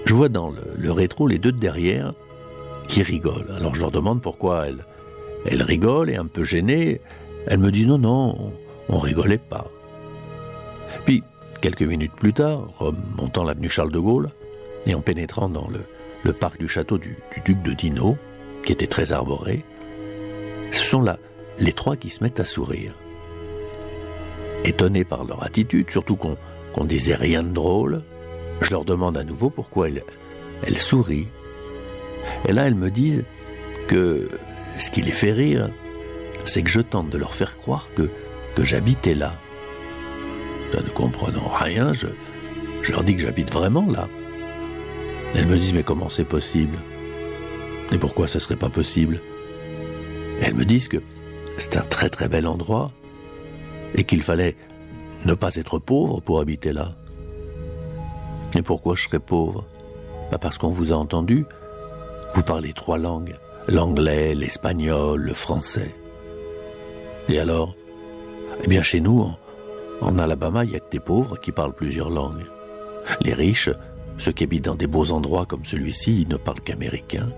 je vois dans le rétro les deux de derrière qui rigolent. Alors je leur demande pourquoi elles rigolent, et un peu gênées, elles me disent non, on rigolait pas. Puis, quelques minutes plus tard, remontant l'avenue Charles de Gaulle, et en pénétrant dans le parc du château du duc de Dino, qui était très arboré, ce sont là les trois qui se mettent à sourire. Étonnés par leur attitude, surtout qu'on disait rien de drôle, je leur demande à nouveau pourquoi elles sourient. Et là, elles me disent que ce qui les fait rire, c'est que je tente de leur faire croire que j'habitais là. Ne comprenant rien, je leur dis que j'habite vraiment là. Elles me disent, mais comment c'est possible? Et pourquoi ça serait pas possible? Elles me disent que c'est un très très bel endroit et qu'il fallait ne pas être pauvre pour habiter là. Et pourquoi je serais pauvre? Parce qu'on vous a entendu, vous parlez 3 langues, l'anglais, l'espagnol, le français. Et alors? Eh bien chez nous, en Alabama, il n'y a que des pauvres qui parlent plusieurs langues. Les riches, ceux qui habitent dans des beaux endroits comme celui-ci, ils ne parlent qu'américain.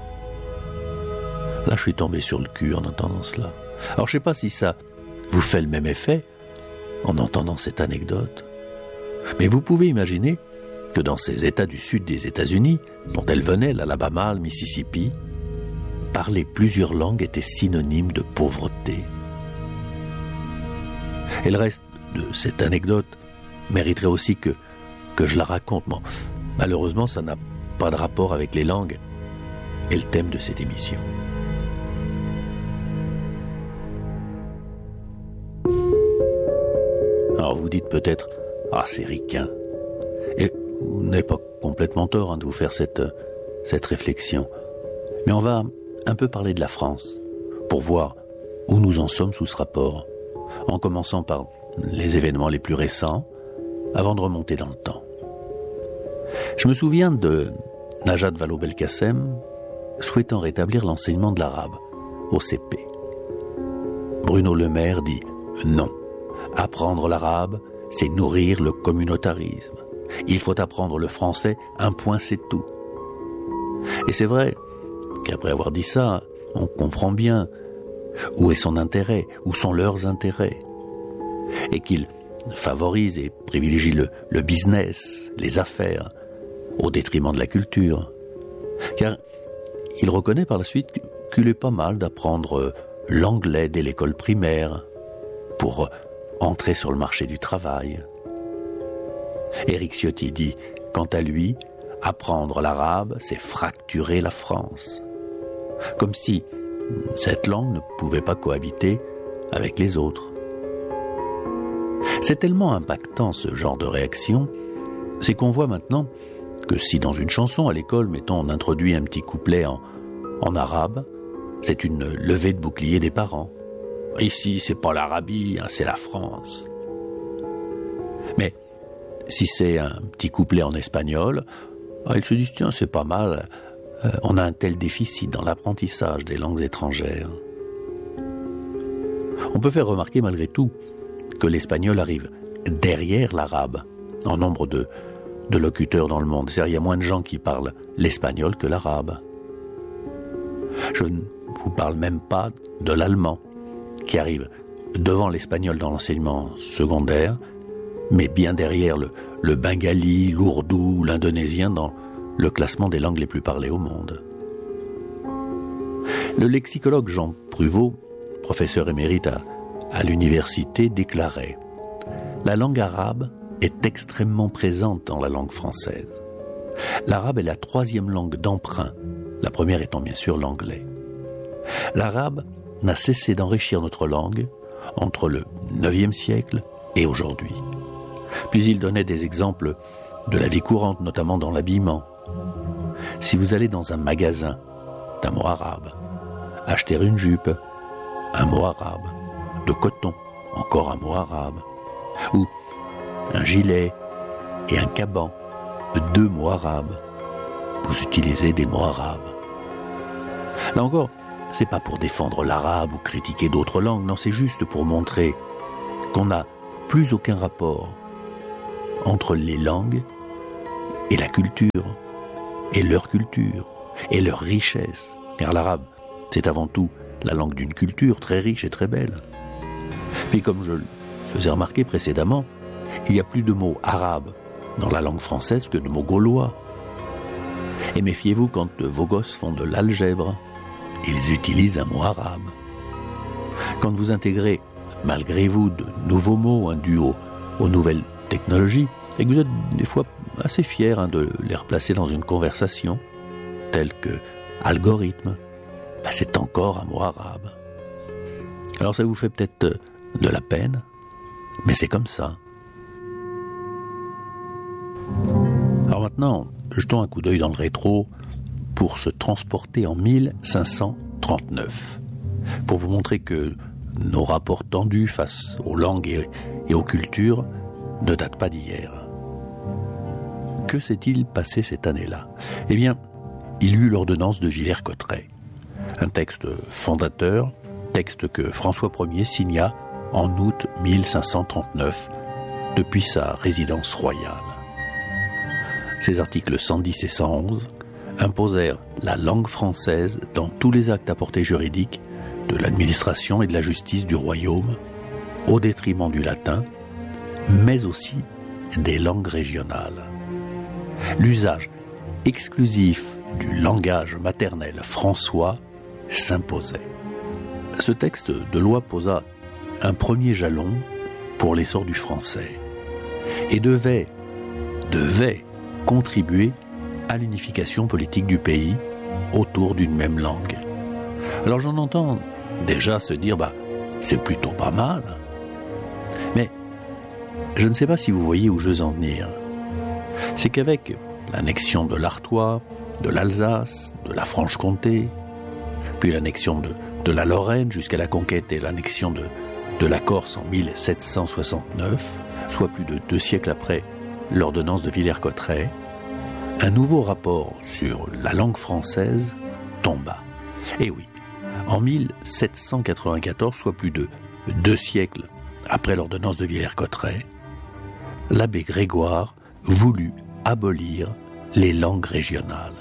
Là, je suis tombé sur le cul en entendant cela. Alors, je ne sais pas si ça vous fait le même effet en entendant cette anecdote. Mais vous pouvez imaginer que dans ces États du sud des États-Unis, dont elles venaient, l'Alabama, le Mississippi, parler plusieurs langues était synonyme de pauvreté. Et le reste de cette anecdote mériterait aussi que je la raconte. Bon, malheureusement, ça n'a pas de rapport avec les langues et le thème de cette émission. Alors vous dites peut-être, c'est ricain. Et vous n'avez pas complètement tort de vous faire cette réflexion. Mais on va un peu parler de la France, pour voir où nous en sommes sous ce rapport, en commençant par les événements les plus récents, avant de remonter dans le temps. Je me souviens de Najat Vallaud-Belkacem souhaitant rétablir l'enseignement de l'arabe au CP. Bruno Le Maire dit non. Apprendre l'arabe, c'est nourrir le communautarisme. Il faut apprendre le français, un point c'est tout. Et c'est vrai qu'après avoir dit ça, on comprend bien où est son intérêt, où sont leurs intérêts, et qu'il favorise et privilégie le business, les affaires, au détriment de la culture. Car il reconnaît par la suite qu'il est pas mal d'apprendre l'anglais dès l'école primaire pour entrer sur le marché du travail. Éric Ciotti dit, quant à lui, apprendre l'arabe, c'est fracturer la France. Comme si cette langue ne pouvait pas cohabiter avec les autres. C'est tellement impactant ce genre de réaction, c'est qu'on voit maintenant que si dans une chanson à l'école, mettons, on introduit un petit couplet en arabe, c'est une levée de bouclier des parents. Ici, c'est pas l'Arabie, c'est la France. Mais si c'est un petit couplet en espagnol, ils se disent, tiens, c'est pas mal, on a un tel déficit dans l'apprentissage des langues étrangères. On peut faire remarquer malgré tout que l'espagnol arrive derrière l'arabe en nombre de locuteurs dans le monde. C'est-à-dire, il y a moins de gens qui parlent l'espagnol que l'arabe. Je ne vous parle même pas de l'allemand, qui arrive devant l'espagnol dans l'enseignement secondaire, mais bien derrière le bengali, l'ourdou, l'indonésien dans le classement des langues les plus parlées au monde. Le lexicologue Jean Pruvot, professeur émérite à l'université, déclarait « La langue arabe est extrêmement présente dans la langue française. L'arabe est la 3e langue d'emprunt, la première étant bien sûr l'anglais. L'arabe n'a cessé d'enrichir notre langue entre le 9e siècle et aujourd'hui. » Puis il donnait des exemples de la vie courante, notamment dans l'habillement. Si vous allez dans un magasin, c'est un mot arabe. Acheter une jupe, un mot arabe. De coton, encore un mot arabe. Ou un gilet et un caban, 2 mots arabes. Vous utilisez des mots arabes. Là encore, c'est pas pour défendre l'arabe ou critiquer d'autres langues, non, c'est juste pour montrer qu'on n'a plus aucun rapport entre les langues et la culture, et leur culture, et leur richesse. Car l'arabe, c'est avant tout la langue d'une culture très riche et très belle. Puis comme je le faisais remarquer précédemment, il y a plus de mots arabes dans la langue française que de mots gaulois. Et méfiez-vous quand vos gosses font de l'algèbre, ils utilisent un mot arabe. Quand vous intégrez, malgré vous, de nouveaux mots dus aux nouvelles technologies, et que vous êtes des fois assez fiers de les replacer dans une conversation, telle que algorithme, c'est encore un mot arabe. Alors ça vous fait peut-être de la peine, mais c'est comme ça. Alors maintenant, jetons un coup d'œil dans le rétro pour se transporter en 1539, pour vous montrer que nos rapports tendus face aux langues et aux cultures ne datent pas d'hier. Que s'est-il passé cette année-là ? Eh bien, il y eut l'ordonnance de Villers-Cotterêts, un texte fondateur, texte que François Ier signa en août 1539 depuis sa résidence royale. Ces articles 110 et 111 imposèrent la langue française dans tous les actes à portée juridique de l'administration et de la justice du royaume, au détriment du latin, mais aussi des langues régionales. L'usage exclusif du langage maternel françois s'imposait. Ce texte de loi posa un premier jalon pour l'essor du français et devait contribuer à l'unification politique du pays autour d'une même langue. Alors j'en entends déjà se dire c'est plutôt pas mal. Mais je ne sais pas si vous voyez où je veux en venir. C'est qu'avec l'annexion de l'Artois, de l'Alsace, de la Franche-Comté, puis l'annexion de la Lorraine jusqu'à la conquête et l'annexion de la Corse en 1769, soit plus de 2 siècles après l'ordonnance de Villers-Cotterêts, un nouveau rapport sur la langue française tomba. Et oui, en 1794, soit plus de 2 siècles après l'ordonnance de Villers-Cotterêts, l'abbé Grégoire voulut abolir les langues régionales.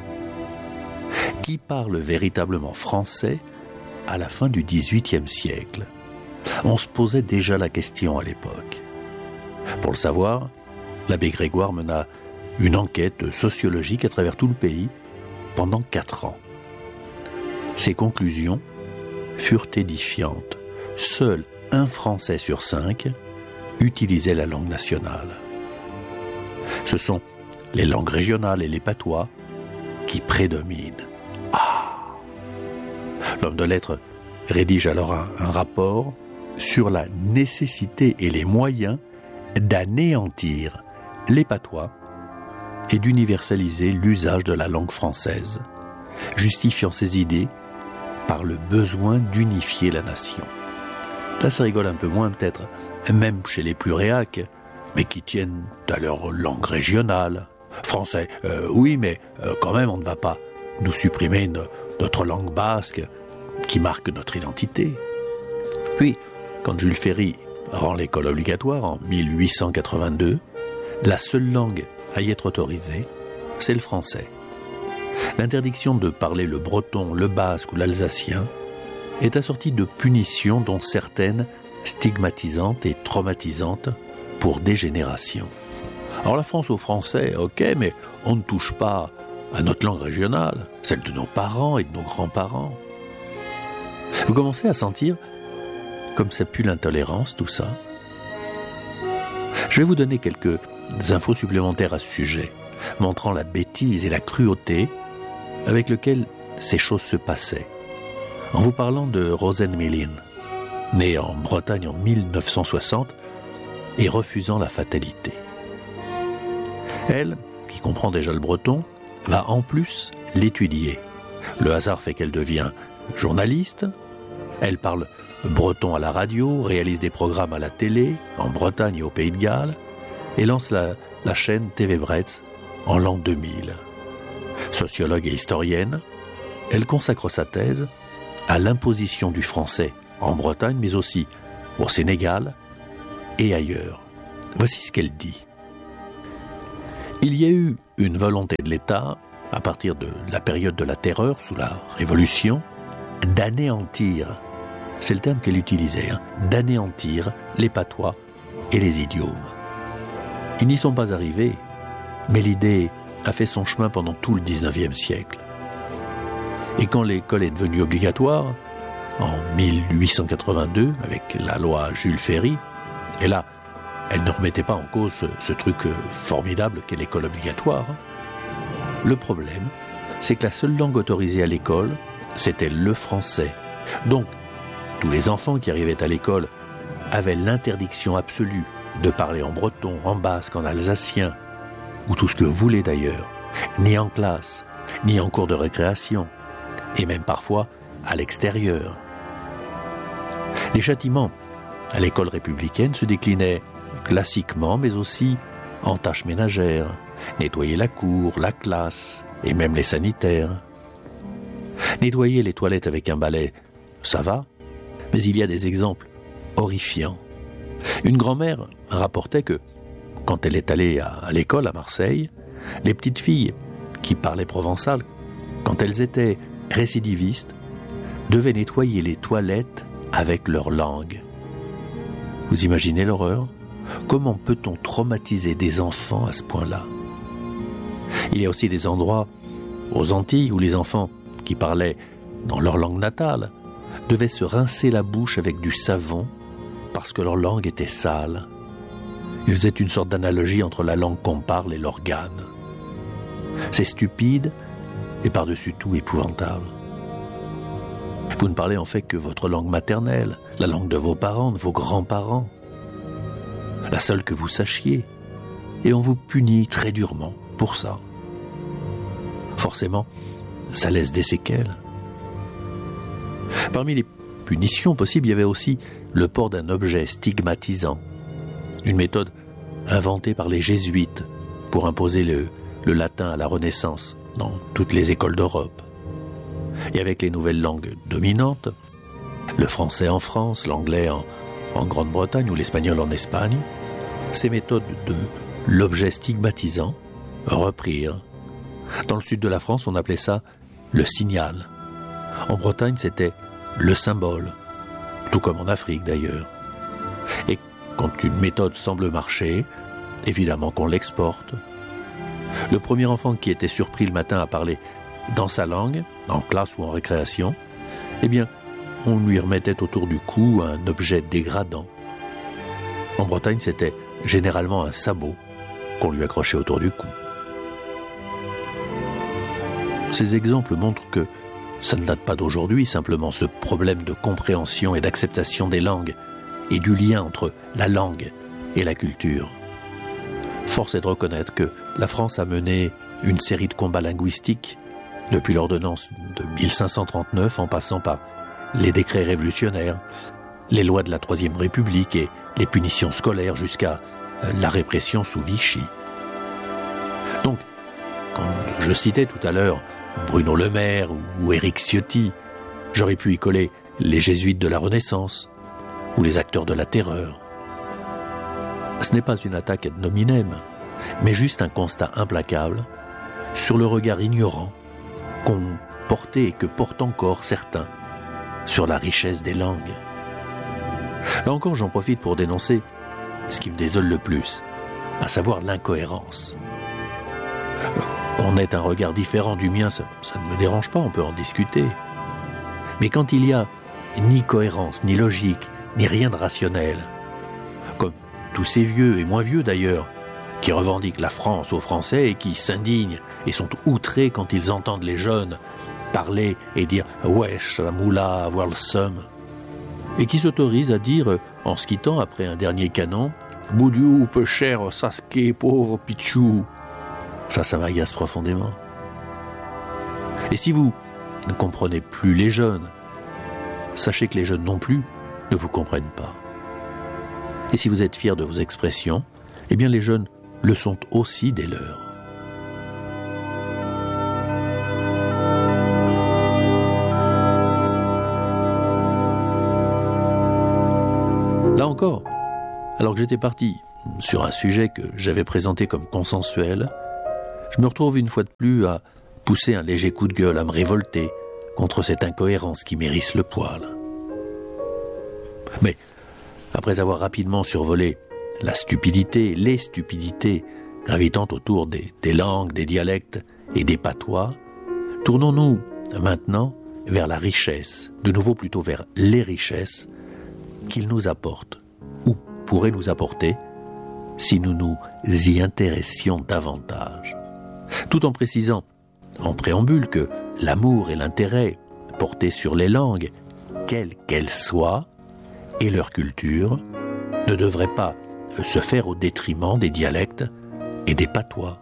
Qui parle véritablement français à la fin du XVIIIe siècle ? On se posait déjà la question à l'époque. Pour le savoir, l'abbé Grégoire mena une enquête sociologique à travers tout le pays pendant 4 ans. Ses conclusions furent édifiantes. Seul un Français sur 5 utilisait la langue nationale. Ce sont les langues régionales et les patois qui prédominent. L'homme de lettres rédige alors un rapport sur la nécessité et les moyens d'anéantir les patois et d'universaliser l'usage de la langue française, justifiant ses idées par le besoin d'unifier la nation. Là, ça rigole un peu moins peut-être, même chez les plus réacs, mais qui tiennent à leur langue régionale. Français, oui, mais quand même, on ne va pas nous supprimer notre langue basque qui marque notre identité. Puis, quand Jules Ferry rend l'école obligatoire en 1882, la seule langue à y être autorisée, c'est le français. L'interdiction de parler le breton, le basque ou l'alsacien est assortie de punitions dont certaines stigmatisantes et traumatisantes pour des générations. Alors la France aux Français, ok, mais on ne touche pas à notre langue régionale, celle de nos parents et de nos grands-parents. Vous commencez à sentir comme ça pue l'intolérance, tout ça. Je vais vous donner quelques infos supplémentaires à ce sujet, montrant la bêtise et la cruauté avec lesquelles ces choses se passaient. En vous parlant de Rosenmélin, née en Bretagne en 1960 et refusant la fatalité. Elle, qui comprend déjà le breton, va en plus l'étudier. Le hasard fait qu'elle devient journaliste, elle parle breton à la radio, réalise des programmes à la télé, en Bretagne et au Pays de Galles, et lance la chaîne TV Bretz en l'an 2000. Sociologue et historienne, elle consacre sa thèse à l'imposition du français en Bretagne, mais aussi au Sénégal et ailleurs. Voici ce qu'elle dit. Il y a eu une volonté de l'État à partir de la période de la terreur, sous la Révolution, d'anéantir, c'est le terme qu'elle utilisait, d'anéantir les patois et les idiomes. Ils n'y sont pas arrivés, mais l'idée a fait son chemin pendant tout le XIXe siècle. Et quand l'école est devenue obligatoire, en 1882, avec la loi Jules Ferry, et là, elle ne remettait pas en cause ce truc formidable qu'est l'école obligatoire. Le problème, c'est que la seule langue autorisée à l'école, c'était le français. Donc, tous les enfants qui arrivaient à l'école avaient l'interdiction absolue de parler en breton, en basque, en alsacien, ou tout ce que vous voulez d'ailleurs, ni en classe, ni en cours de récréation, et même parfois à l'extérieur. Les châtiments à l'école républicaine se déclinaient classiquement, mais aussi en tâches ménagères, nettoyer la cour, la classe, et même les sanitaires. Nettoyer les toilettes avec un balai, ça va, mais il y a des exemples horrifiants. Une grand-mère rapportait que, quand elle est allée à l'école à Marseille, les petites filles qui parlaient provençal, quand elles étaient récidivistes, devaient nettoyer les toilettes avec leur langue. Vous imaginez l'horreur ? Comment peut-on traumatiser des enfants à ce point-là ? Il y a aussi des endroits, aux Antilles, où les enfants qui parlaient dans leur langue natale devaient se rincer la bouche avec du savon parce que leur langue était sale. Ils faisaient une sorte d'analogie entre la langue qu'on parle et l'organe. C'est stupide et par-dessus tout épouvantable. Vous ne parlez en fait que votre langue maternelle, la langue de vos parents, de vos grands-parents, la seule que vous sachiez, et on vous punit très durement pour ça. Forcément, ça laisse des séquelles. Parmi les punitions possibles, il y avait aussi le port d'un objet stigmatisant, une méthode inventée par les jésuites pour imposer le latin à la Renaissance dans toutes les écoles d'Europe. Et avec les nouvelles langues dominantes, le français en France, l'anglais en Grande-Bretagne ou l'espagnol en Espagne, ces méthodes de l'objet stigmatisant reprirent. Dans le sud de la France, on appelait ça le signal. En Bretagne, c'était le symbole, tout comme en Afrique d'ailleurs. Et quand une méthode semble marcher, évidemment qu'on l'exporte. Le premier enfant qui était surpris le matin à parler dans sa langue, en classe ou en récréation, eh bien, on lui remettait autour du cou un objet dégradant. En Bretagne, c'était généralement un sabot qu'on lui accrochait autour du cou. Ces exemples montrent que ça ne date pas d'aujourd'hui, simplement ce problème de compréhension et d'acceptation des langues et du lien entre la langue et la culture. Force est de reconnaître que la France a mené une série de combats linguistiques depuis l'ordonnance de 1539 en passant par les décrets révolutionnaires, les lois de la Troisième République et les punitions scolaires jusqu'à la répression sous Vichy. Donc, quand je citais tout à l'heure Bruno Le Maire ou Éric Ciotti, j'aurais pu y coller les jésuites de la Renaissance ou les acteurs de la terreur. Ce n'est pas une attaque ad hominem, mais juste un constat implacable sur le regard ignorant qu'ont porté et que portent encore certains sur la richesse des langues. Là encore, j'en profite pour dénoncer ce qui me désole le plus, à savoir l'incohérence. Qu'on ait un regard différent du mien, ça ne me dérange pas, on peut en discuter. Mais quand il y a ni cohérence, ni logique, ni rien de rationnel, comme tous ces vieux et moins vieux d'ailleurs, qui revendiquent la France aux Français et qui s'indignent et sont outrés quand ils entendent les jeunes parler et dire « wesh, la moula, avoir le seum », et qui s'autorisent à dire, en se quittant après un dernier canon, « Boudiou, peu cher, Sasuke, pauvre Pichou ». Ça m'agace profondément. Et si vous ne comprenez plus les jeunes, sachez que les jeunes non plus ne vous comprennent pas. Et si vous êtes fiers de vos expressions, eh bien les jeunes le sont aussi des leurs. Là encore, alors que j'étais parti sur un sujet que j'avais présenté comme consensuel, je me retrouve une fois de plus à pousser un léger coup de gueule, à me révolter contre cette incohérence qui m'hérisse le poil. Mais, après avoir rapidement survolé la stupidité, les stupidités gravitant autour des langues, des dialectes et des patois, tournons-nous maintenant vers la richesse, de nouveau plutôt vers les richesses qu'ils nous apportent, ou pourraient nous apporter, si nous nous y intéressions davantage. Tout en précisant, en préambule, que l'amour et l'intérêt portés sur les langues, quelles qu'elles soient, et leur culture, ne devraient pas se faire au détriment des dialectes et des patois.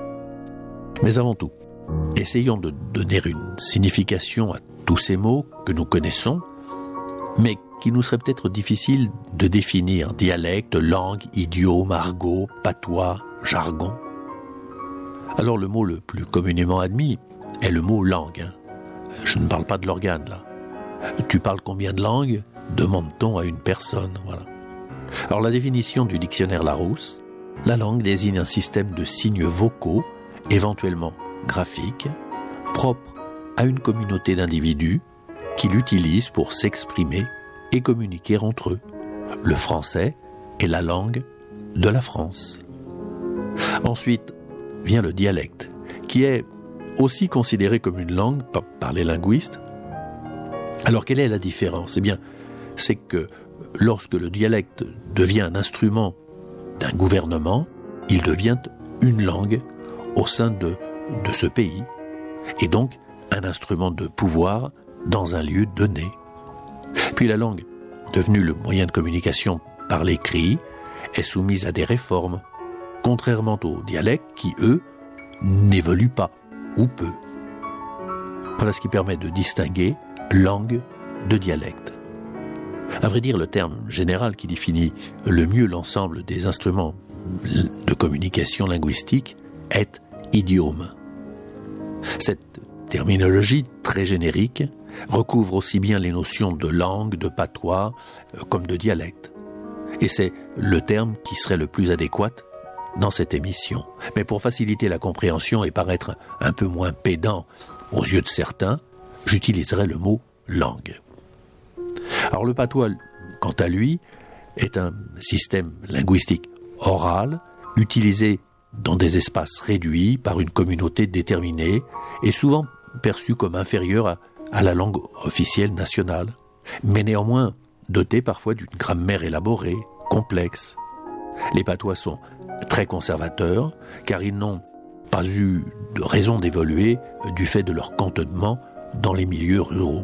Mais avant tout, essayons de donner une signification à tous ces mots que nous connaissons, mais qui nous serait peut-être difficile de définir: dialecte, langue, idiome, argot, patois, jargon. Alors le mot le plus communément admis est le mot langue. Je ne parle pas de l'organe là. Tu parles combien de langues ? Demande-t-on à une personne, voilà. Alors la définition du dictionnaire Larousse: la langue désigne un système de signes vocaux, éventuellement graphiques, propre à une communauté d'individus qui l'utilisent pour s'exprimer et communiquer entre eux. Le français est la langue de la France. Ensuite vient le dialecte, qui est aussi considéré comme une langue par les linguistes. Alors quelle est la différence ? Eh bien, c'est que lorsque le dialecte devient un instrument d'un gouvernement, il devient une langue au sein de ce pays, et donc un instrument de pouvoir dans un lieu donné. Puis la langue, devenue le moyen de communication par l'écrit, est soumise à des réformes, contrairement aux dialectes qui, eux, n'évoluent pas, ou peu. Voilà ce qui permet de distinguer langue de dialecte. À vrai dire, le terme général qui définit le mieux l'ensemble des instruments de communication linguistique est idiome. Cette terminologie très générique recouvre aussi bien les notions de langue, de patois, comme de dialecte. Et c'est le terme qui serait le plus adéquat dans cette émission. Mais pour faciliter la compréhension et paraître un peu moins pédant aux yeux de certains, j'utiliserai le mot langue. Alors le patois, quant à lui, est un système linguistique oral, utilisé dans des espaces réduits par une communauté déterminée et souvent perçu comme inférieur à la langue officielle nationale, mais néanmoins doté parfois d'une grammaire élaborée, complexe. Les patois sont très conservateurs, car ils n'ont pas eu de raison d'évoluer du fait de leur cantonnement dans les milieux ruraux.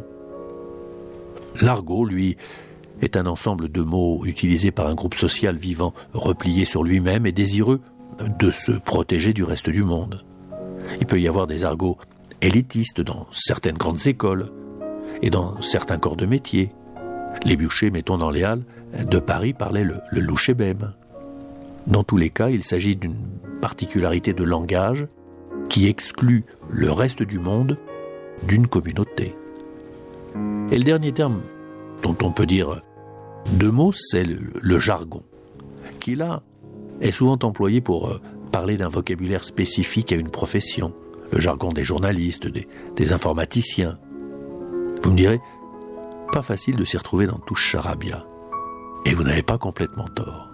L'argot, lui, est un ensemble de mots utilisés par un groupe social vivant replié sur lui-même et désireux de se protéger du reste du monde. Il peut y avoir des argots élitistes dans certaines grandes écoles et dans certains corps de métier. Les bûchers, mettons dans les halles de Paris, parlaient le louchébème. Dans tous les cas, il s'agit d'une particularité de langage qui exclut le reste du monde d'une communauté. Et le dernier terme dont on peut dire deux mots, c'est le jargon, qui là est souvent employé pour parler d'un vocabulaire spécifique à une profession, le jargon des journalistes, des informaticiens. Vous me direz, pas facile de s'y retrouver dans tout ce charabia. Et vous n'avez pas complètement tort.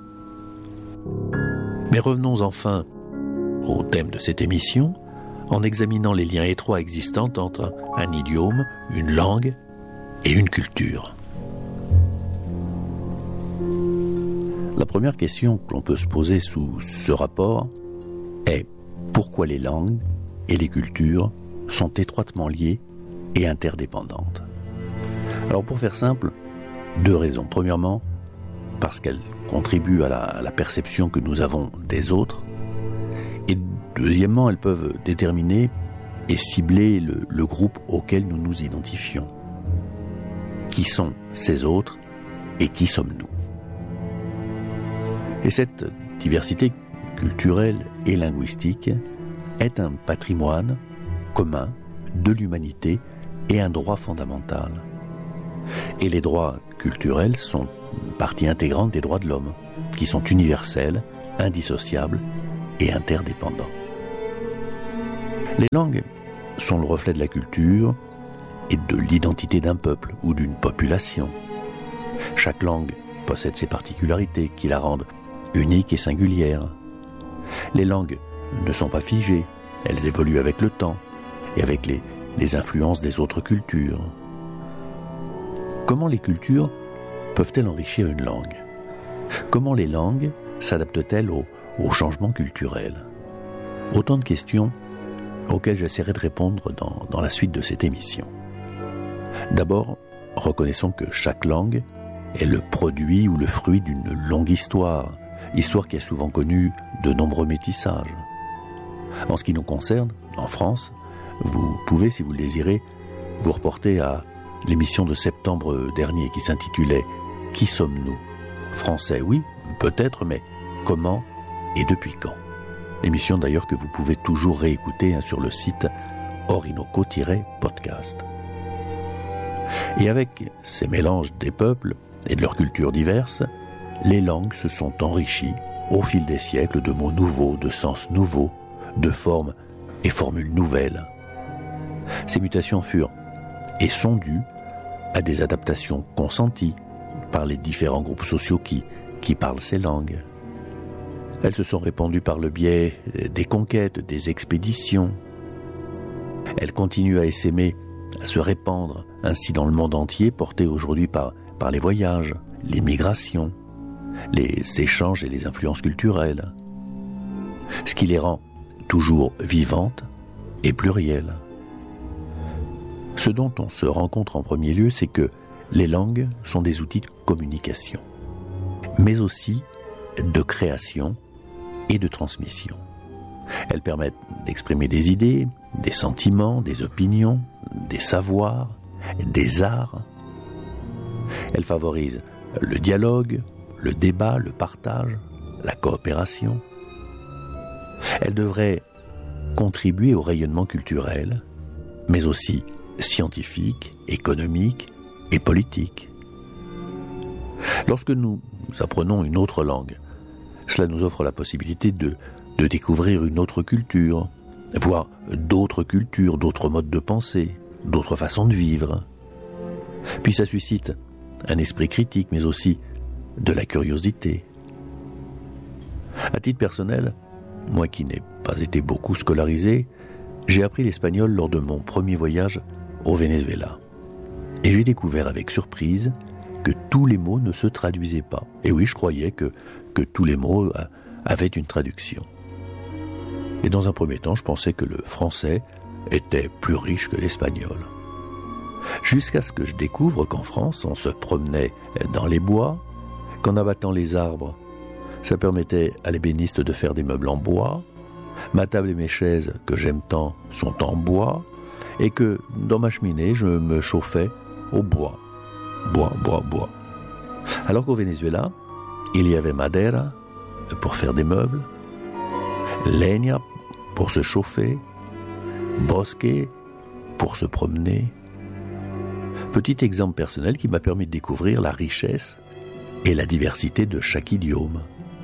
Mais revenons enfin au thème de cette émission, en examinant les liens étroits existants entre un idiome, une langue et une culture. La première question que l'on peut se poser sous ce rapport est pourquoi les langues et les cultures sont étroitement liées et interdépendantes. Alors pour faire simple, deux raisons. Premièrement, parce qu'elles contribuent à la perception que nous avons des autres. Et deuxièmement, elles peuvent déterminer et cibler le groupe auquel nous nous identifions. Qui sont ces autres et qui sommes-nous ? Et cette diversité culturelle et linguistique est un patrimoine commun de l'humanité et un droit fondamental. Et les droits culturels sont une partie intégrante des droits de l'homme, qui sont universels, indissociables et interdépendants. Les langues sont le reflet de la culture et de l'identité d'un peuple ou d'une population. Chaque langue possède ses particularités qui la rendent unique et singulière. Les langues ne sont pas figées, elles évoluent avec le temps et avec les influences des autres cultures. Comment les cultures peuvent-elles enrichir une langue ? Comment les langues s'adaptent-elles aux changements culturels ? Autant de questions auxquelles j'essaierai de répondre dans la suite de cette émission. D'abord, reconnaissons que chaque langue est le produit ou le fruit d'une longue histoire qui a souvent connu de nombreux métissages. En ce qui nous concerne, en France, vous pouvez, si vous le désirez, vous reporter à l'émission de septembre dernier qui s'intitulait « Qui sommes-nous » ? Français, oui, peut-être, mais comment et depuis quand ? Émission d'ailleurs que vous pouvez toujours réécouter sur le site Orinoco-podcast. Et avec ces mélanges des peuples et de leurs cultures diverses, les langues se sont enrichies au fil des siècles de mots nouveaux, de sens nouveaux, de formes et formules nouvelles. Ces mutations furent et sont dues à des adaptations consenties par les différents groupes sociaux qui parlent ces langues. Elles se sont répandues par le biais des conquêtes, des expéditions. Elles continuent à essaimer, à se répandre ainsi dans le monde entier, portées aujourd'hui par les voyages, les migrations, les échanges et les influences culturelles. Ce qui les rend toujours vivantes et plurielles. Ce dont on se rend compte en premier lieu, c'est que les langues sont des outils de communication, mais aussi de création et de transmission. Elles permettent d'exprimer des idées, des sentiments, des opinions, des savoirs, des arts. Elles favorisent le dialogue, le débat, le partage, la coopération. Elles devraient contribuer au rayonnement culturel, mais aussi scientifique, économique et politique. Lorsque nous apprenons une autre langue, cela nous offre la possibilité de découvrir une autre culture, voir d'autres cultures, d'autres modes de pensée, d'autres façons de vivre. Puis ça suscite un esprit critique, mais aussi de la curiosité. À titre personnel, moi qui n'ai pas été beaucoup scolarisé, j'ai appris l'espagnol lors de mon premier voyage au Venezuela. Et j'ai découvert avec surprise que tous les mots ne se traduisaient pas. Et oui, je croyais que tous les mots avaient une traduction. Et dans un premier temps, je pensais que le français était plus riche que l'espagnol. Jusqu'à ce que je découvre qu'en France, on se promenait dans les bois, qu'en abattant les arbres, ça permettait à l'ébéniste de faire des meubles en bois, ma table et mes chaises, que j'aime tant, sont en bois, et que dans ma cheminée, je me chauffais au bois. Bois. Alors qu'au Venezuela, il y avait madera pour faire des meubles, leña pour se chauffer, bosque pour se promener. Petit exemple personnel qui m'a permis de découvrir la richesse et la diversité de chaque idiome.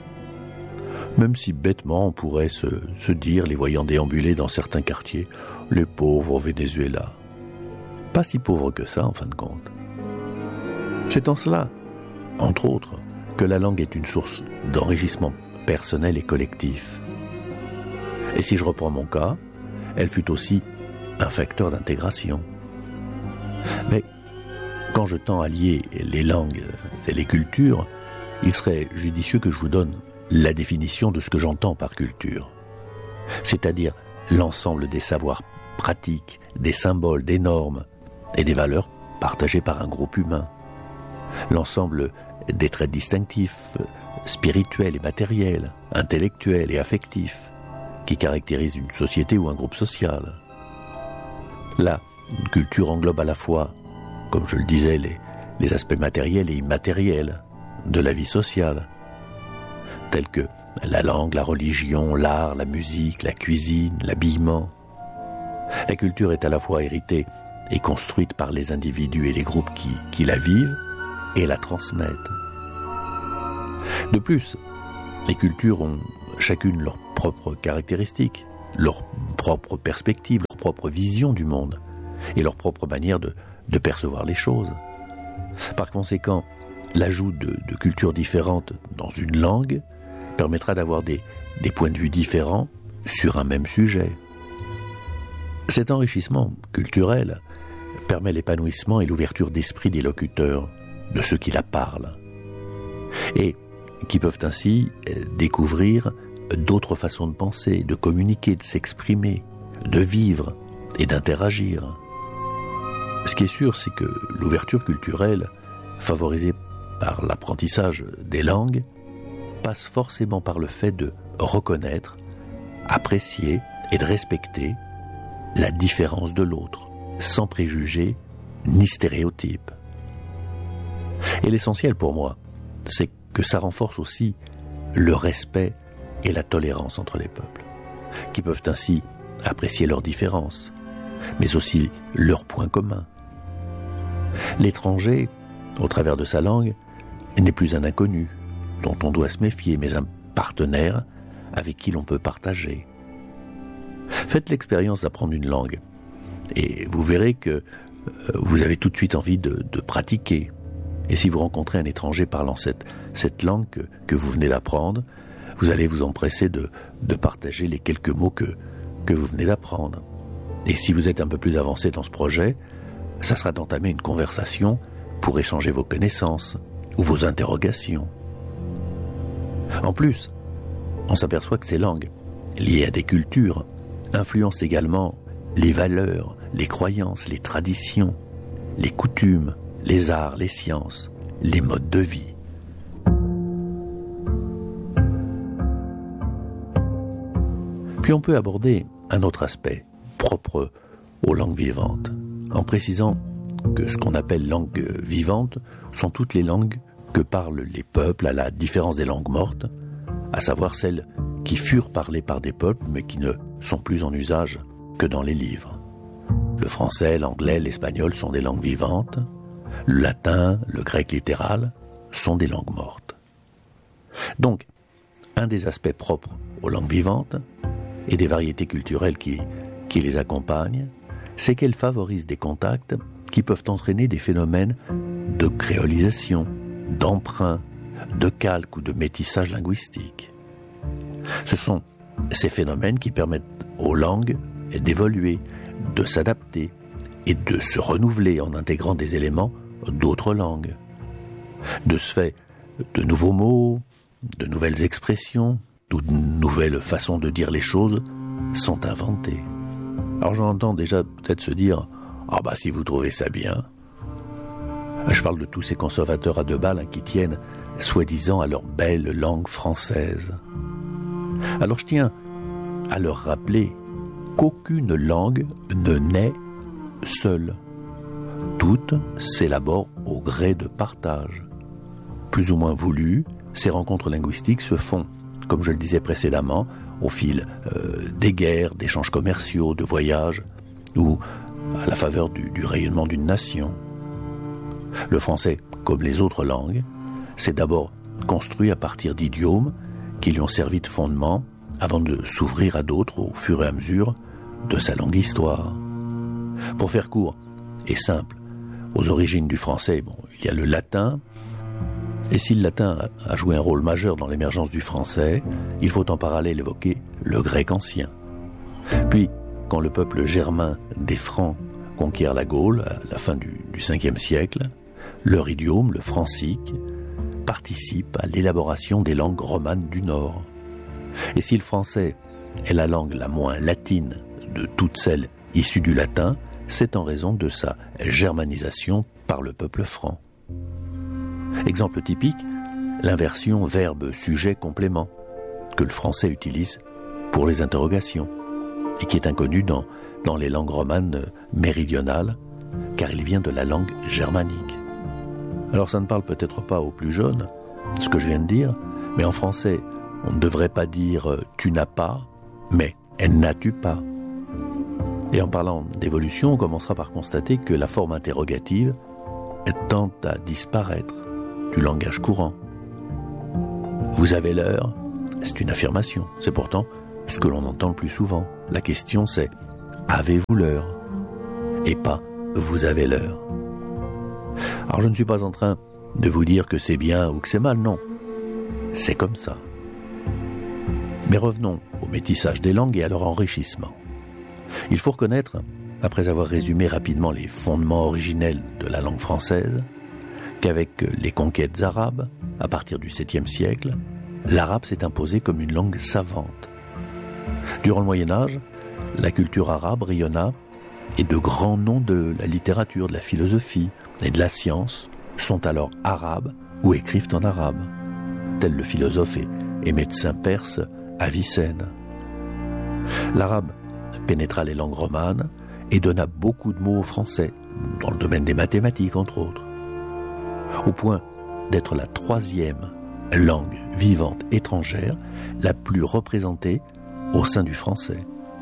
Même si bêtement on pourrait se dire, les voyant déambuler dans certains quartiers, les pauvres au Venezuela. Pas si pauvres que ça en fin de compte. C'est en cela, entre autres, que la langue est une source d'enrichissement personnel et collectif. Et si je reprends mon cas, elle fut aussi un facteur d'intégration. Mais quand je tends à lier les langues et les cultures, il serait judicieux que je vous donne la définition de ce que j'entends par culture. C'est-à-dire l'ensemble des savoirs pratiques, des symboles, des normes et des valeurs partagées par un groupe humain. L'ensemble des traits distinctifs, spirituels et matériels, intellectuels et affectifs, qui caractérisent une société ou un groupe social. Là, une culture englobe à la fois, comme je le disais, les aspects matériels et immatériels de la vie sociale, tels que la langue, la religion, l'art, la musique, la cuisine, l'habillement. La culture est à la fois héritée et construite par les individus et les groupes qui la vivent et la transmettent. De plus, les cultures ont chacune leurs propres caractéristiques, leurs propres perspectives, leurs propre vision du monde et leur propre manière de percevoir les choses. Par conséquent, l'ajout de cultures différentes dans une langue permettra d'avoir des points de vue différents sur un même sujet. Cet enrichissement culturel permet l'épanouissement et l'ouverture d'esprit des locuteurs, de ceux qui la parlent, et qui peuvent ainsi découvrir d'autres façons de penser, de communiquer, de s'exprimer, de vivre et d'interagir. Ce qui est sûr, c'est que l'ouverture culturelle, favorisée par l'apprentissage des langues, passe forcément par le fait de reconnaître, apprécier et de respecter la différence de l'autre, sans préjugés ni stéréotypes. Et l'essentiel pour moi, c'est que ça renforce aussi le respect et la tolérance entre les peuples, qui peuvent ainsi apprécier leurs différences, mais aussi leurs points communs. L'étranger, au travers de sa langue, n'est plus un inconnu dont on doit se méfier, mais un partenaire avec qui l'on peut partager. Faites l'expérience d'apprendre une langue et vous verrez que vous avez tout de suite envie de pratiquer. Et si vous rencontrez un étranger parlant cette langue que vous venez d'apprendre, vous allez vous empresser de partager les quelques mots que vous venez d'apprendre. Et si vous êtes un peu plus avancé dans ce projet, ça sera d'entamer une conversation pour échanger vos connaissances ou vos interrogations. En plus, on s'aperçoit que ces langues, liées à des cultures, influencent également les valeurs, les croyances, les traditions, les coutumes, les arts, les sciences, les modes de vie. Puis on peut aborder un autre aspect propre aux langues vivantes, en précisant que ce qu'on appelle langues vivantes sont toutes les langues que parlent les peuples à la différence des langues mortes, à savoir celles qui furent parlées par des peuples mais qui ne sont plus en usage que dans les livres. Le français, l'anglais, l'espagnol sont des langues vivantes, le latin, le grec littéral sont des langues mortes. Donc, un des aspects propres aux langues vivantes et des variétés culturelles qui les accompagnent, c'est qu'elles favorisent des contacts qui peuvent entraîner des phénomènes de créolisation, d'emprunt, de calque ou de métissage linguistique. Ce sont ces phénomènes qui permettent aux langues d'évoluer, de s'adapter et de se renouveler en intégrant des éléments d'autres langues. De ce fait, de nouveaux mots, de nouvelles expressions, ou de nouvelles façons de dire les choses sont inventées. Alors j'entends déjà peut-être se dire « Ah bah si vous trouvez ça bien ». Je parle de tous ces conservateurs à deux balles qui tiennent soi-disant à leur belle langue française. Alors je tiens à leur rappeler qu'aucune langue ne naît seule. Toutes s'élaborent au gré de partage. Plus ou moins voulues, ces rencontres linguistiques se font, comme je le disais précédemment, au fil des guerres, d'échanges commerciaux, de voyages, ou à la faveur du rayonnement d'une nation. Le français, comme les autres langues, s'est d'abord construit à partir d'idiomes qui lui ont servi de fondement avant de s'ouvrir à d'autres au fur et à mesure de sa longue histoire. Pour faire court et simple, aux origines du français, il y a le latin, et si le latin a joué un rôle majeur dans l'émergence du français, il faut en parallèle évoquer le grec ancien. Puis, quand le peuple germain des Francs conquiert la Gaule à la fin du 5e siècle, leur idiome, le francique, participe à l'élaboration des langues romanes du Nord. Et si le français est la langue la moins latine de toutes celles issues du latin, c'est en raison de sa germanisation par le peuple franc. Exemple typique, l'inversion verbe-sujet-complément que le français utilise pour les interrogations et qui est inconnue dans les langues romanes méridionales car il vient de la langue germanique. Alors ça ne parle peut-être pas aux plus jeunes, ce que je viens de dire, mais en français, on ne devrait pas dire « tu n'as pas », mais « n'as-tu pas ». Et en parlant d'évolution, on commencera par constater que la forme interrogative tend à disparaître du langage courant. Vous avez l'heure, c'est une affirmation. C'est pourtant ce que l'on entend le plus souvent. La question c'est avez-vous l'heure et pas vous avez l'heure. Alors je ne suis pas en train de vous dire que c'est bien ou que c'est mal, non. C'est comme ça. Mais revenons au métissage des langues et à leur enrichissement. Il faut reconnaître, après avoir résumé rapidement les fondements originels de la langue française, qu'avec les conquêtes arabes, à partir du 7e siècle, l'arabe s'est imposé comme une langue savante. Durant le Moyen-Âge, la culture arabe rayonna et de grands noms de la littérature, de la philosophie et de la science sont alors arabes ou écrivent en arabe, tel le philosophe et médecin perse Avicenne. L'arabe pénétra les langues romanes et donna beaucoup de mots au français, dans le domaine des mathématiques entre autres, au point d'être la 3e langue vivante étrangère la plus représentée au sein du français.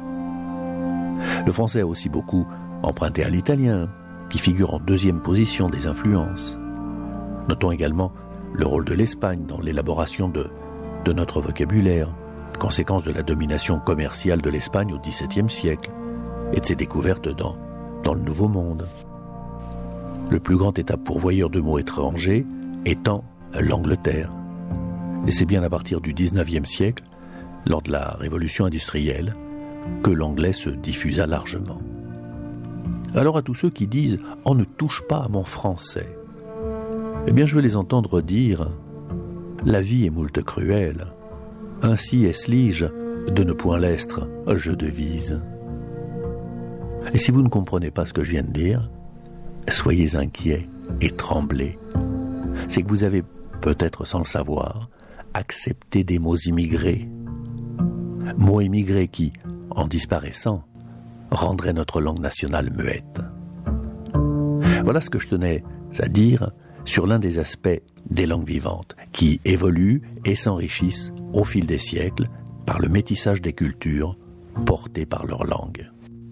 Le français a aussi beaucoup emprunté à l'italien, qui figure en 2e position des influences. Notons également le rôle de l'Espagne dans l'élaboration de notre vocabulaire, conséquence de la domination commerciale de l'Espagne au XVIIe siècle et de ses découvertes dans le Nouveau Monde. Le plus grand État pourvoyeur de mots étrangers étant l'Angleterre. Et c'est bien à partir du XIXe siècle, lors de la révolution industrielle, que l'anglais se diffusa largement. Alors à tous ceux qui disent « On ne touche pas à mon français », eh bien je veux les entendre dire « La vie est moult cruelle, ainsi est-ce lige de ne point l'estre, je devise. » Et si vous ne comprenez pas ce que je viens de dire, soyez inquiets et tremblez. C'est que vous avez, peut-être sans le savoir, accepté des mots immigrés. Mots immigrés qui, en disparaissant, rendraient notre langue nationale muette. Voilà ce que je tenais à dire sur l'un des aspects des langues vivantes, qui évoluent et s'enrichissent au fil des siècles par le métissage des cultures portées par leur langue.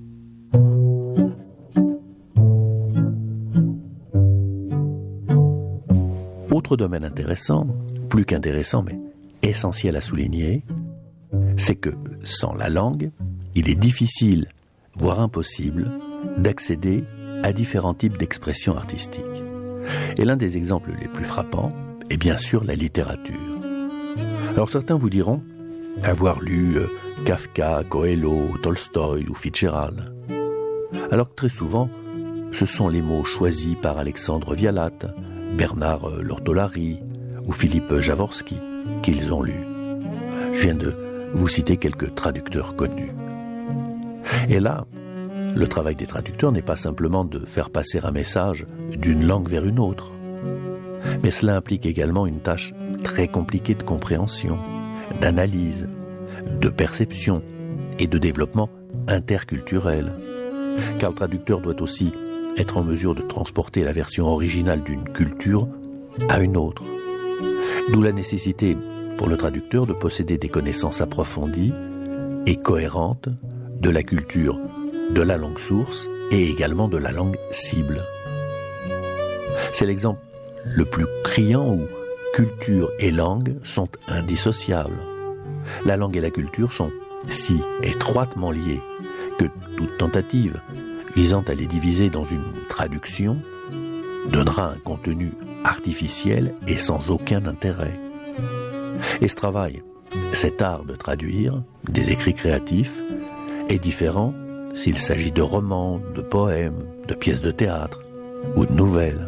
Autre domaine intéressant, plus qu'intéressant mais essentiel à souligner, c'est que sans la langue, il est difficile, voire impossible, d'accéder à différents types d'expressions artistiques. Et l'un des exemples les plus frappants est bien sûr la littérature. Alors certains vous diront avoir lu Kafka, Coelho, Tolstoï ou Fitzgerald. Alors que très souvent, ce sont les mots choisis par Alexandre Vialat, Bernard Lortolari ou Philippe Jaworski qu'ils ont lus. Je viens de vous citer quelques traducteurs connus. Et là, le travail des traducteurs n'est pas simplement de faire passer un message d'une langue vers une autre, mais cela implique également une tâche très compliquée de compréhension, d'analyse, de perception et de développement interculturel. Car le traducteur doit aussi être en mesure de transporter la version originale d'une culture à une autre. D'où la nécessité pour le traducteur de posséder des connaissances approfondies et cohérentes de la culture de la langue source et également de la langue cible. C'est l'exemple le plus criant où culture et langue sont indissociables. La langue et la culture sont si étroitement liées que toute tentative visant à les diviser dans une traduction donnera un contenu artificiel et sans aucun intérêt. Et ce travail, cet art de traduire des écrits créatifs, est différent s'il s'agit de romans, de poèmes, de pièces de théâtre ou de nouvelles.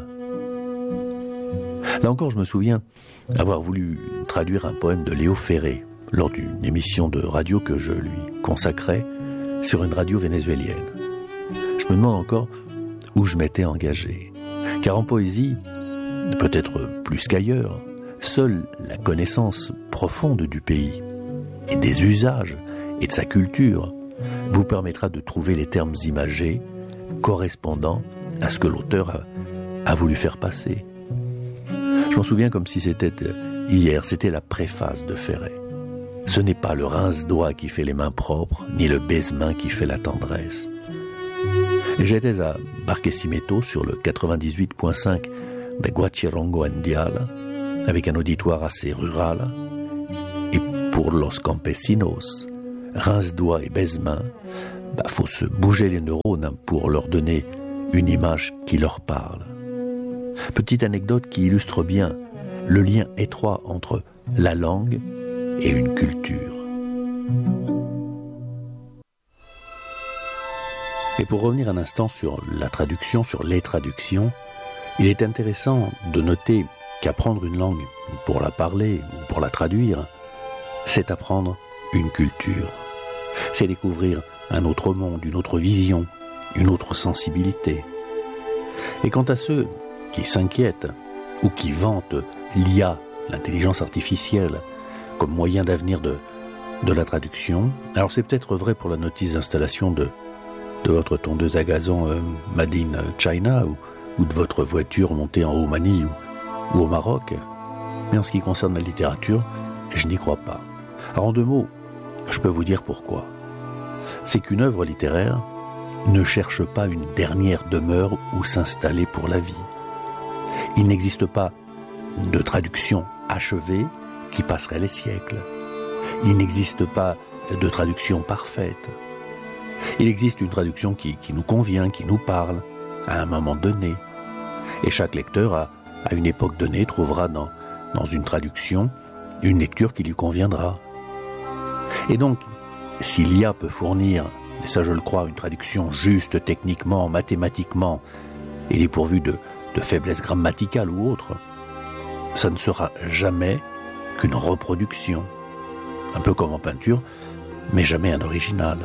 Là encore, je me souviens avoir voulu traduire un poème de Léo Ferré lors d'une émission de radio que je lui consacrais sur une radio vénézuélienne. Je me demande encore où je m'étais engagé. Car en poésie, peut-être plus qu'ailleurs, seule la connaissance profonde du pays et des usages et de sa culture vous permettra de trouver les termes imagés correspondant à ce que l'auteur a voulu faire passer. Je m'en souviens comme si c'était hier, c'était la préface de Ferré. Ce n'est pas le rince-doigt qui fait les mains propres, ni le baise-main qui fait la tendresse. Et j'étais à Barquisimeto sur le 98.5 de Guachirongo Andial, avec un auditoire assez rural, et pour los campesinos, rince-doigt et baise-main faut se bouger les neurones pour leur donner une image qui leur parle. Petite anecdote qui illustre bien le lien étroit entre la langue et une culture. Et pour revenir un instant sur la traduction, sur les traductions, il est intéressant de noter qu'apprendre une langue pour la parler ou pour la traduire, c'est apprendre une culture. C'est découvrir un autre monde, une autre vision, une autre sensibilité. Et quant à ceux qui s'inquiètent ou qui vantent l'IA, l'intelligence artificielle, comme moyen d'avenir de la traduction, alors c'est peut-être vrai pour la notice d'installation de votre tondeuse à gazon Made in China ou de votre voiture montée en Roumanie ou au Maroc. Mais en ce qui concerne la littérature, je n'y crois pas. Alors en 2 mots, je peux vous dire pourquoi. C'est qu'une œuvre littéraire ne cherche pas une dernière demeure où s'installer pour la vie. Il n'existe pas de traduction achevée qui passerait les siècles. Il n'existe pas de traduction parfaite. Il existe une traduction qui nous convient, qui nous parle, à un moment donné. Et chaque lecteur, à une époque donnée, trouvera dans une traduction une lecture qui lui conviendra. Et donc, si l'IA peut fournir, et ça je le crois, une traduction juste techniquement, mathématiquement, et dépourvue de faiblesse grammaticale ou autre, ça ne sera jamais qu'une reproduction, un peu comme en peinture, mais jamais un original.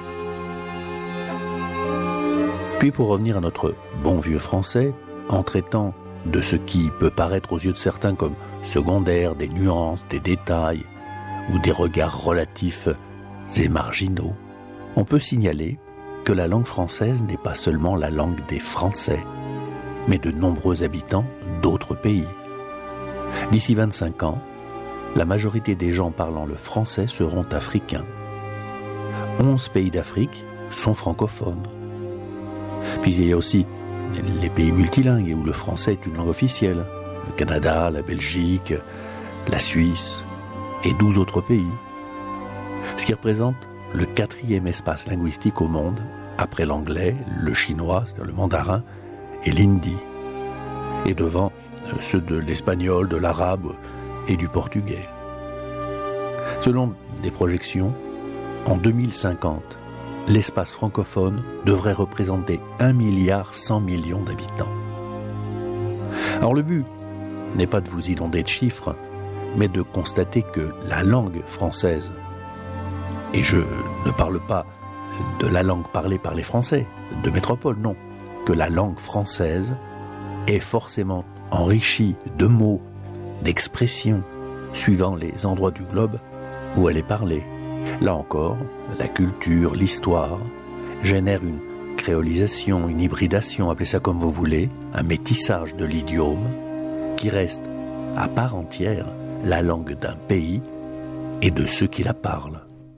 Puis pour revenir à notre bon vieux français, en traitant de ce qui peut paraître aux yeux de certains comme secondaire, des nuances, des détails, ou des regards relatifs et marginaux, on peut signaler que la langue française n'est pas seulement la langue des Français, mais de nombreux habitants d'autres pays. D'ici 25 ans, la majorité des gens parlant le français seront africains. 11 pays d'Afrique sont francophones. Puis il y a aussi les pays multilingues où le français est une langue officielle. Le Canada, la Belgique, la Suisse et 12 autres pays. Ce qui représente le 4e espace linguistique au monde, après l'anglais, le chinois, c'est-à-dire le mandarin, et l'hindi. Et devant ceux de l'espagnol, de l'arabe et du portugais. Selon des projections, en 2050, l'espace francophone devrait représenter 1,1 milliard d'habitants. Alors le but n'est pas de vous inonder de chiffres, mais de constater que la langue française, et je ne parle pas de la langue parlée par les Français, de métropole, non, que la langue française est forcément enrichie de mots, d'expressions, suivant les endroits du globe où elle est parlée. Là encore, la culture, l'histoire génèrent une créolisation, une hybridation, appelez ça comme vous voulez, un métissage de l'idiome qui reste à part entière la langue d'un pays et de ceux qui la parlent.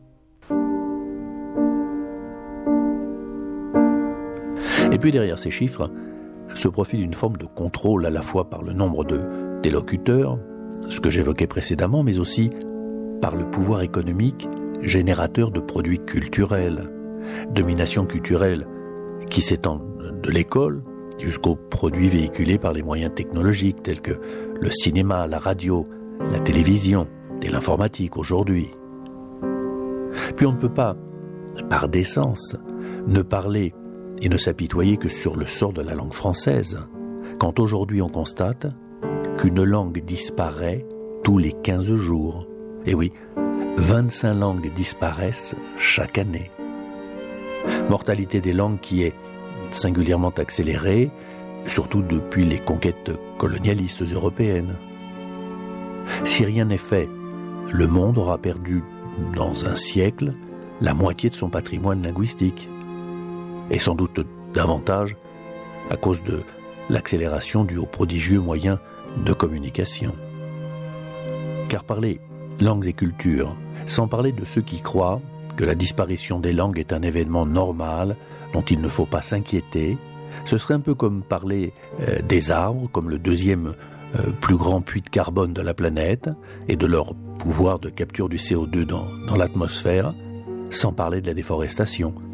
Et puis derrière ces chiffres se profile une forme de contrôle à la fois par le nombre d'élocuteurs, ce que j'évoquais précédemment, mais aussi par le pouvoir économique générateur de produits culturels, domination culturelle qui s'étend de l'école jusqu'aux produits véhiculés par les moyens technologiques tels que le cinéma, la radio, la télévision et l'informatique aujourd'hui. Puis on ne peut pas, par décence, ne parler et ne s'apitoyer que sur le sort de la langue française, quand aujourd'hui on constate qu'une langue disparaît tous les 15 jours. Et oui, 25 langues disparaissent chaque année. Mortalité des langues qui est singulièrement accélérée, surtout depuis les conquêtes colonialistes européennes. Si rien n'est fait, le monde aura perdu dans un siècle la moitié de son patrimoine linguistique, et sans doute davantage à cause de l'accélération due aux prodigieux moyens de communication. Car parler langues et cultures, sans parler de ceux qui croient que la disparition des langues est un événement normal dont il ne faut pas s'inquiéter, ce serait un peu comme parler des arbres comme le deuxième plus grand puits de carbone de la planète et de leur pouvoir de capture du CO2 dans l'atmosphère, sans parler de la déforestation,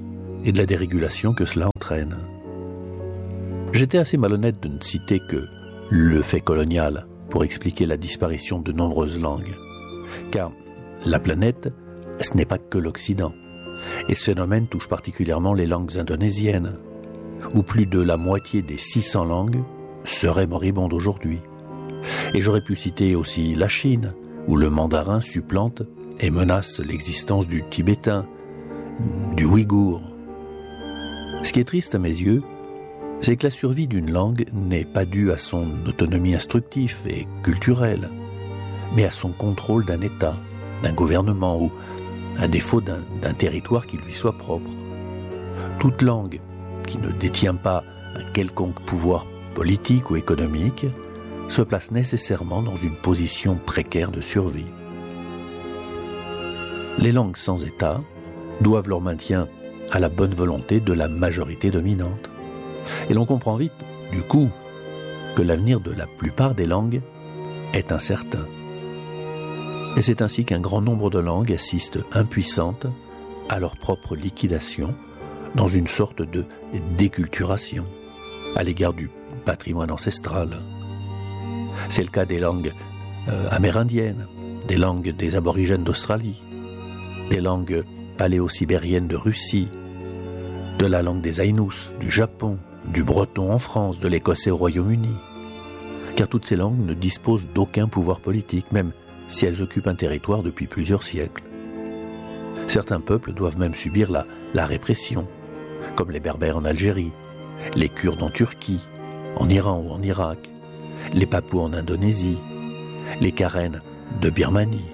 et de la dérégulation que cela entraîne. J'étais assez malhonnête de ne citer que le fait colonial pour expliquer la disparition de nombreuses langues. Car la planète, ce n'est pas que l'Occident. Et ce phénomène touche particulièrement les langues indonésiennes, où plus de la moitié des 600 langues seraient moribondes aujourd'hui. Et j'aurais pu citer aussi la Chine, où le mandarin supplante et menace l'existence du tibétain, du ouïghour. Ce qui est triste à mes yeux, c'est que la survie d'une langue n'est pas due à son autonomie instructive et culturelle, mais à son contrôle d'un État, d'un gouvernement ou à défaut d'un territoire qui lui soit propre. Toute langue qui ne détient pas un quelconque pouvoir politique ou économique se place nécessairement dans une position précaire de survie. Les langues sans État doivent leur maintien à la bonne volonté de la majorité dominante. Et l'on comprend vite, du coup, que l'avenir de la plupart des langues est incertain. Et c'est ainsi qu'un grand nombre de langues assistent impuissantes à leur propre liquidation dans une sorte de déculturation à l'égard du patrimoine ancestral. C'est le cas des langues amérindiennes, des langues des aborigènes d'Australie, des langues paléo-sibériennes de Russie, de la langue des Aïnous, du Japon, du breton en France, de l'écossais au Royaume-Uni. Car toutes ces langues ne disposent d'aucun pouvoir politique, même si elles occupent un territoire depuis plusieurs siècles. Certains peuples doivent même subir la répression, comme les Berbères en Algérie, les Kurdes en Turquie, en Iran ou en Irak, les Papous en Indonésie, les Karen de Birmanie.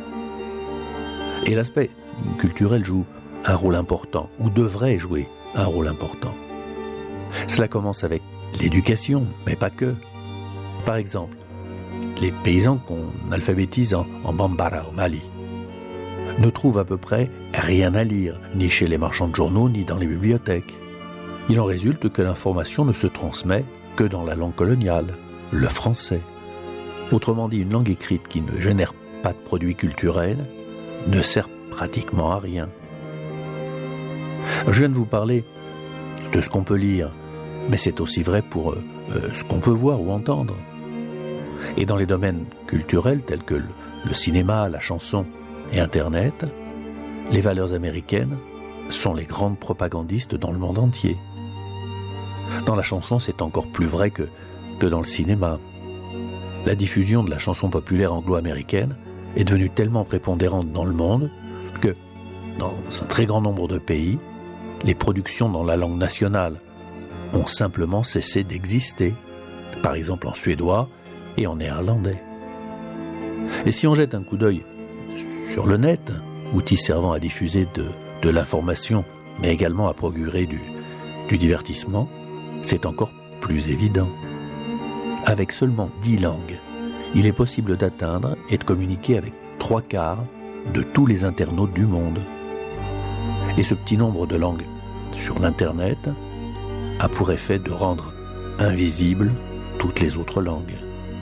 Et l'aspect culturel joue un rôle important, ou devrait jouer un rôle important. Cela commence avec l'éducation, mais pas que. Par exemple, les paysans qu'on alphabétise en Bambara au Mali ne trouvent à peu près rien à lire, ni chez les marchands de journaux, ni dans les bibliothèques. Il en résulte que l'information ne se transmet que dans la langue coloniale, le français. Autrement dit, une langue écrite qui ne génère pas de produits culturels ne sert pratiquement à rien. Je viens de vous parler de ce qu'on peut lire, mais c'est aussi vrai pour ce qu'on peut voir ou entendre. Et dans les domaines culturels tels que le cinéma, la chanson et Internet, les valeurs américaines sont les grandes propagandistes dans le monde entier. Dans la chanson, c'est encore plus vrai que dans le cinéma. La diffusion de la chanson populaire anglo-américaine est devenue tellement prépondérante dans le monde que, dans un très grand nombre de pays, les productions dans la langue nationale ont simplement cessé d'exister, par exemple en suédois et en néerlandais. Et si on jette un coup d'œil sur le net, outil servant à diffuser de l'information, mais également à procurer du divertissement, c'est encore plus évident. Avec seulement 10 langues, il est possible d'atteindre et de communiquer avec 3/4 de tous les internautes du monde. Et ce petit nombre de langues sur l'Internet a pour effet de rendre invisibles toutes les autres langues.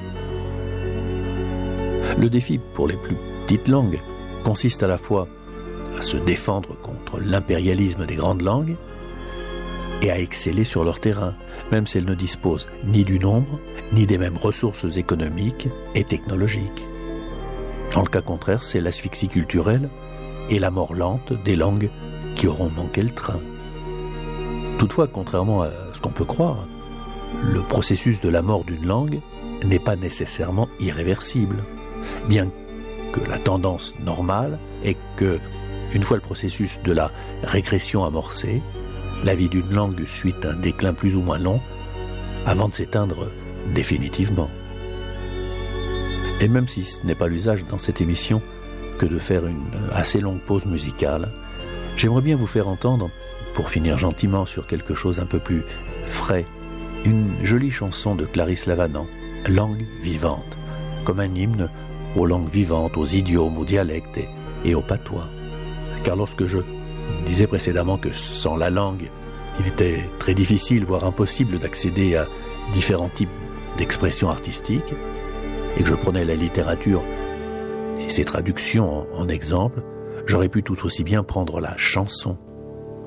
Le défi pour les plus petites langues consiste à la fois à se défendre contre l'impérialisme des grandes langues et à exceller sur leur terrain, même si elles ne disposent ni du nombre, ni des mêmes ressources économiques et technologiques. Dans le cas contraire, c'est l'asphyxie culturelle et la mort lente des langues qui auront manqué le train. Toutefois, contrairement à ce qu'on peut croire, le processus de la mort d'une langue n'est pas nécessairement irréversible, bien que la tendance normale est que, une fois le processus de la régression amorcé, la vie d'une langue suit un déclin plus ou moins long avant de s'éteindre définitivement. Et même si ce n'est pas l'usage dans cette émission que de faire une assez longue pause musicale, j'aimerais bien vous faire entendre, pour finir gentiment sur quelque chose un peu plus frais, une jolie chanson de Clarisse Lavanant, Langue vivante, comme un hymne aux langues vivantes, aux idiomes, aux dialectes et aux patois. Car lorsque je disais précédemment que sans la langue, il était très difficile, voire impossible d'accéder à différents types d'expressions artistiques, et que je prenais la littérature et ses traductions en exemple, j'aurais pu tout aussi bien prendre la chanson.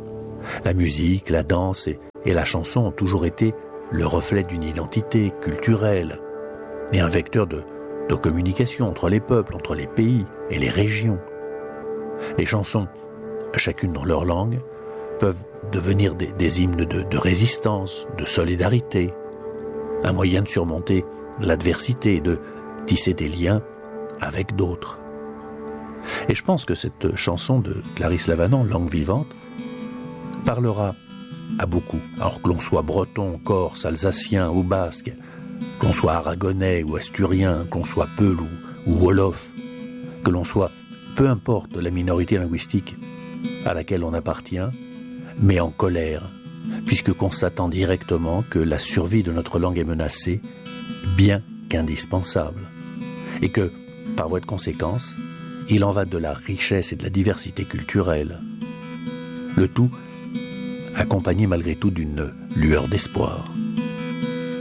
La musique, la danse et la chanson ont toujours été le reflet d'une identité culturelle et un vecteur de communication entre les peuples, entre les pays et les régions. Les chansons, chacune dans leur langue, peuvent devenir des hymnes de résistance, de solidarité, un moyen de surmonter l'adversité et de tisser des liens avec d'autres. Et je pense que cette chanson de Clarisse Lavanon, Langue vivante, parlera à beaucoup. Alors que l'on soit breton, corse, alsacien ou basque, que l'on soit aragonais ou asturien, que l'on soit peul ou wolof, que l'on soit, peu importe la minorité linguistique à laquelle on appartient, mais en colère, puisque constatant directement que la survie de notre langue est menacée, bien qu'indispensable, et que, par voie de conséquence, il en va de la richesse et de la diversité culturelle. Le tout accompagné malgré tout d'une lueur d'espoir.